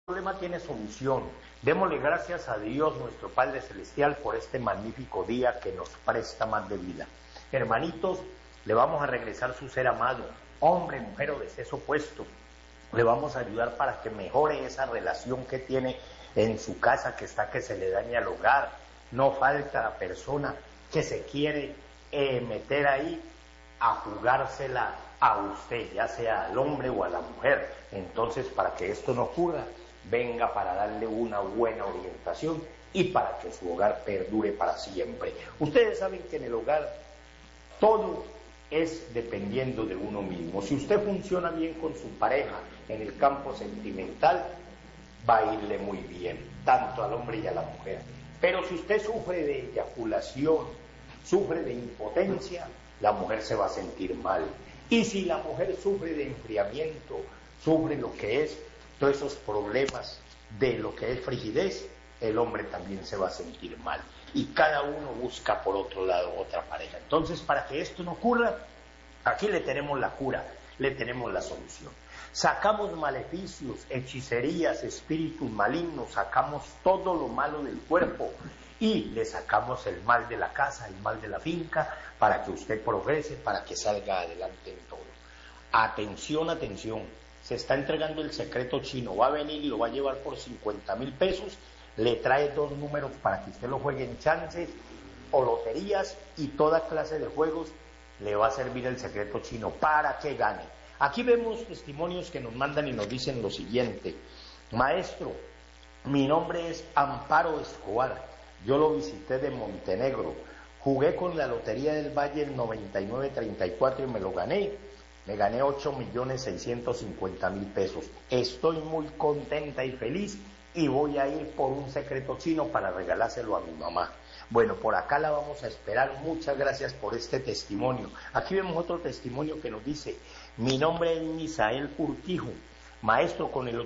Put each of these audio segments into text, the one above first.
problema tiene solución. Démosle gracias a Dios, nuestro Padre Celestial, por este magnífico día que nos presta más de vida. Hermanitos, le vamos a regresar su ser amado, hombre, mujer o de sexo opuesto. Le vamos a ayudar para que mejore esa relación que tiene en su casa, que se le daña al hogar. No falta la persona que se quiere meter ahí a jugársela a usted, ya sea al hombre o a la mujer. Entonces, para que esto no ocurra, venga para darle una buena orientación y para que su hogar perdure para siempre. Ustedes saben que en el hogar todo es dependiendo de uno mismo. Si usted funciona bien con su pareja en el campo sentimental, va a irle muy bien, tanto al hombre y a la mujer. Pero si usted sufre de eyaculación, sufre de impotencia, la mujer se va a sentir mal. Y si la mujer sufre de enfriamiento, sufre lo que es todos esos problemas de lo que es frigidez, el hombre también se va a sentir mal. Y cada uno busca por otro lado otra pareja. Entonces, para que esto no ocurra, aquí le tenemos la cura, le tenemos la solución. Sacamos maleficios, hechicerías, espíritus malignos, sacamos todo lo malo del cuerpo y le sacamos el mal de la casa, el mal de la finca, para que usted progrese, para que salga adelante en todo. Atención, atención, se está entregando el secreto chino, va a venir y lo va a llevar por 50,000 pesos, le trae 2 números para que usted lo juegue en chances o loterías y toda clase de juegos, le va a servir el secreto chino para que gane. Aquí vemos testimonios que nos mandan y nos dicen lo siguiente: maestro, mi nombre es Amparo Escobar, yo lo visité de Montenegro, jugué con la Lotería del Valle el 9934 y me lo gané, me gané 8,650,000 pesos, estoy muy contenta y feliz y voy a ir por un secreto chino para regalárselo a mi mamá. Bueno, por acá la vamos a esperar, muchas gracias por este testimonio. Aquí vemos otro testimonio que nos dice: mi nombre es Misael Urquijo, maestro, con el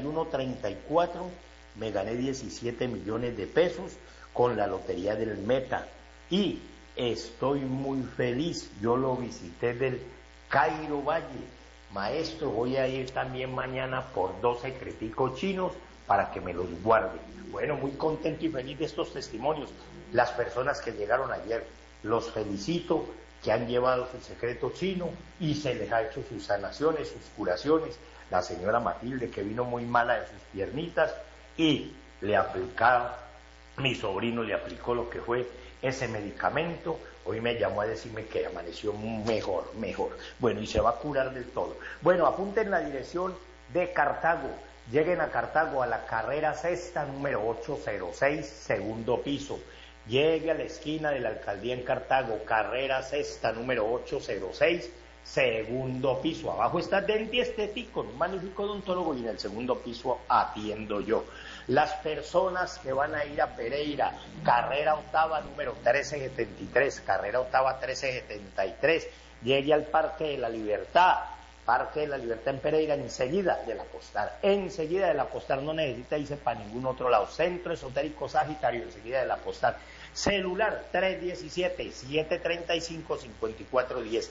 8134 me gané 17 millones de pesos con la Lotería del Meta y estoy muy feliz, yo lo visité del Cairo Valle. Maestro, voy a ir también mañana por 2 secreticos chinos para que me los guarde. Bueno, muy contento y feliz de estos testimonios. Las personas que llegaron ayer, los felicito, que han llevado su secreto chino y se les ha hecho sus sanaciones, sus curaciones. La señora Matilde, que vino muy mala de sus piernitas y le aplicaron, mi sobrino le aplicó lo que fue ese medicamento, hoy me llamó a decirme que amaneció mejor. Bueno, y se va a curar del todo. Bueno, apunten la dirección de Cartago. Lleguen a Cartago, a la carrera sexta, número 806, segundo piso. Llegue a la esquina de la alcaldía en Cartago, carrera sexta, número 806, segundo piso. Abajo está Denti Estético, un magnífico odontólogo, y en el segundo piso atiendo yo. Las personas que van a ir a Pereira, carrera octava, número 1373, carrera octava 1373, llegue al Parque de la Libertad en Pereira, enseguida del Apostar, no necesita irse para ningún otro lado, Centro Esotérico Sagitario, enseguida del Apostar. Celular 317-735-5410,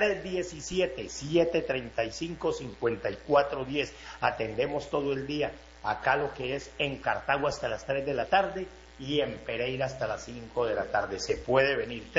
317-735-5410, atendemos todo el día, acá lo que es en Cartago hasta las 3 de la tarde y en Pereira hasta las 5 de la tarde, se puede venir,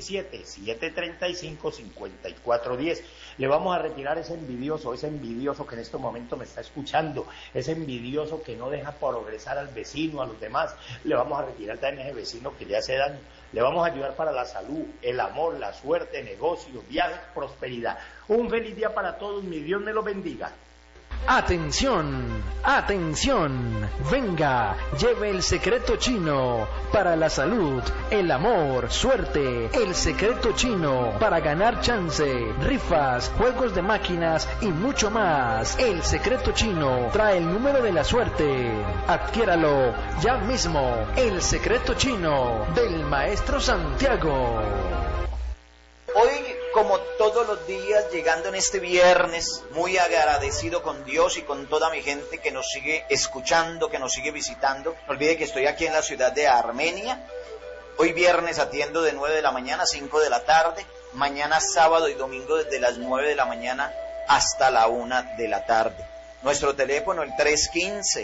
317-735-5410, le vamos a retirar ese envidioso que en este momento me está escuchando, ese envidioso que no deja progresar al vecino, a los demás, le vamos a retirar también ese vecino que le hace daño, le vamos a ayudar para la salud, el amor, la suerte, negocios, viajes, prosperidad. Un feliz día para todos, mi Dios me los bendiga. Atención, atención, venga, lleve el secreto chino para la salud, el amor, suerte, el secreto chino para ganar chance, rifas, juegos de máquinas y mucho más. El secreto chino trae el número de la suerte, adquiéralo ya mismo, el secreto chino del maestro Santiago. Hoy, como todos los días, llegando en este viernes, muy agradecido con Dios y con toda mi gente que nos sigue escuchando, que nos sigue visitando. No olvide que estoy aquí en la ciudad de Armenia. Hoy viernes atiendo de 9 de la mañana a 5 de la tarde. Mañana sábado y domingo desde las 9 de la mañana hasta la 1 de la tarde. Nuestro teléfono el 315